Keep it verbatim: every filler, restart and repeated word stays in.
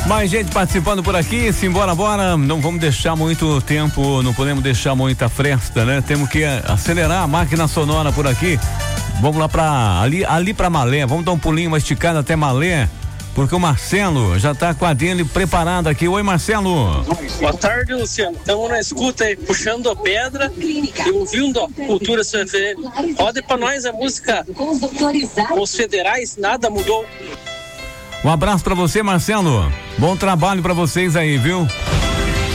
Mais gente participando por aqui, simbora, bora, não vamos deixar muito tempo, não podemos deixar muita fresta, né? Temos que acelerar a máquina sonora por aqui. Vamos lá pra, ali, ali pra Malé, vamos dar um pulinho, uma esticada até Malé, porque o Marcelo já tá com a dele preparado aqui. Oi, Marcelo. Boa tarde, Luciano. Estamos na escuta aí, puxando a pedra e ouvindo a Cultura C F M. Roda pra nós a música Os Federais, Nada Mudou. Um abraço pra você, Marcelo. Bom trabalho pra vocês aí, viu?